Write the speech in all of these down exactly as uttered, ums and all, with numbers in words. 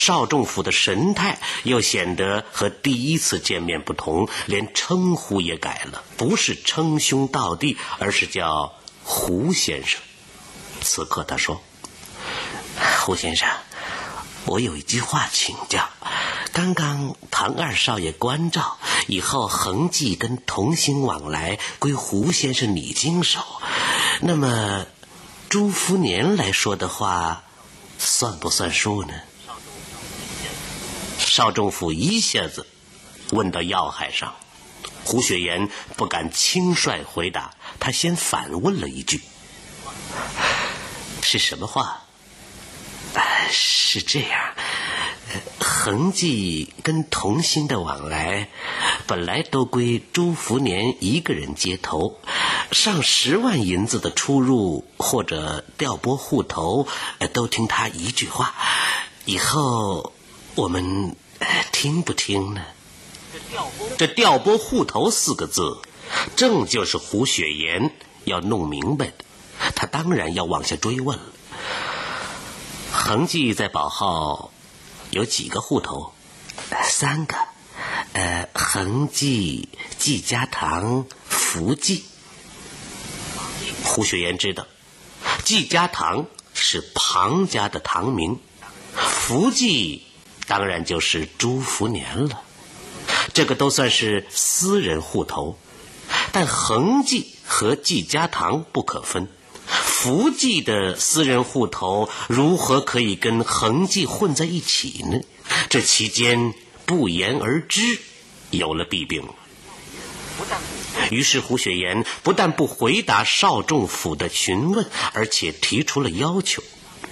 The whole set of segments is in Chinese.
邵仲甫的神态又显得和第一次见面不同，连称呼也改了，不是称兄道弟，而是叫胡先生。此刻他说：胡先生，我有一句话请教。刚刚庞二少爷关照，以后横记跟同心往来归胡先生你经手，那么朱福年来说的话，算不算数呢？邵仲甫一下子问到要害上，胡雪岩不敢轻率回答，他先反问了一句：是什么话？呃、是这样，横记跟同心的往来本来都归朱福年一个人接头，上十万银子的出入或者调拨户头，都听他一句话。以后我们听不听呢？这调拨户头四个字，正就是胡雪岩要弄明白的，他当然要往下追问了。横记在宝号有几个户头？三个，呃，横记、季家堂、福记。胡雪岩知道，季家堂是庞家的堂名，福记当然就是朱福年了，这个都算是私人户头。但横记和季家堂不可分，福记的私人户头如何可以跟横记混在一起呢？这期间不言而知，有了弊病。于是胡雪岩不但不回答邵仲甫的询问，而且提出了要求，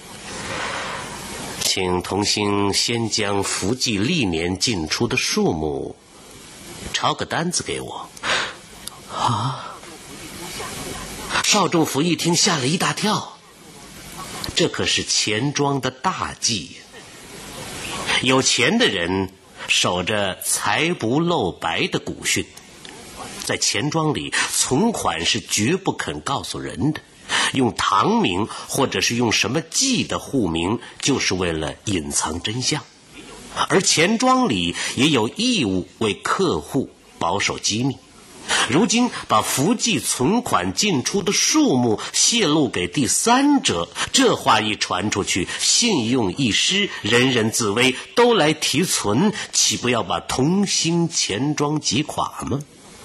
请同心先将福记历年进出的数目抄个单子给我。啊！邵仲甫一听吓了一大跳，这可是钱庄的大忌。有钱的人守着财不露白的古训，在钱庄里存款是绝不肯告诉人的，用堂名或者是用什么记的户名，就是为了隐藏真相。而钱庄里也有义务为客户保守机密。如今把福记存款进出的数目泄露给第三者，这话一传出去，信用一失，人人自危，都来提存，岂不要把同心钱庄击垮吗？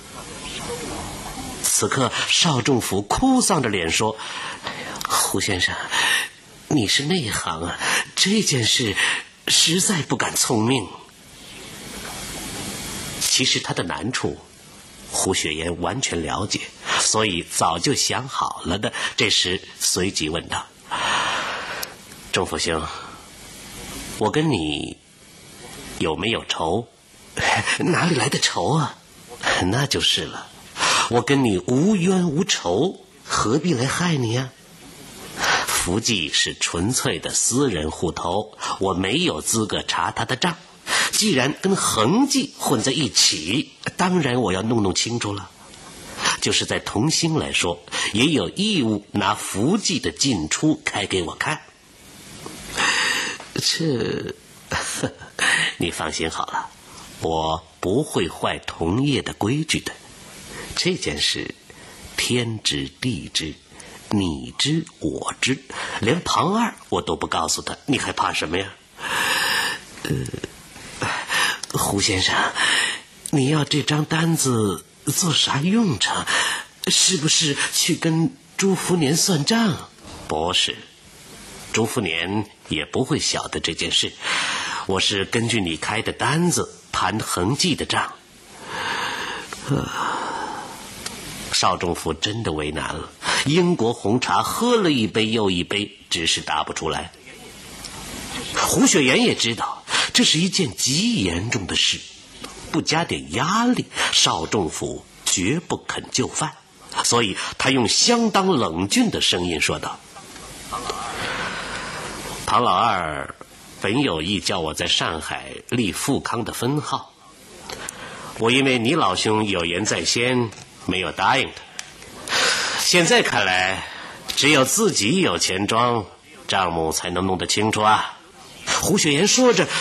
此刻邵仲甫哭丧着脸说：胡先生，你是内行啊，这件事实在不敢聪命。其实他的难处胡雪岩完全了解，所以早就想好了的。这时随即问道：仲甫兄，我跟你有没有仇？哪里来的仇啊？那就是了，我跟你无冤无仇，何必来害你啊？福记是纯粹的私人户头，我没有资格查他的账。既然跟横记混在一起，当然我要弄弄清楚了。就是在同心来说，也有义务拿福记的进出开给我看。这你放心好了，我不会坏同业的规矩的。这件事天知地知，你知我知，连庞二我都不告诉他，你还怕什么呀？呃胡先生，你要这张单子做啥用场？是不是去跟朱福年算账？不是，朱福年也不会晓得这件事。我是根据你开的单子盘横记的账。呃、邵仲甫真的为难了，英国红茶喝了一杯又一杯，只是答不出来。胡雪岩也知道这是一件极严重的事，不加点压力，邵仲甫绝不肯就范，所以他用相当冷峻的声音说道：庞老二本有意叫我在上海立富康的分号，我因为你老兄有言在先，没有答应他。现在看来，只有自己有钱庄，账目才能弄得清楚啊。胡雪岩说着，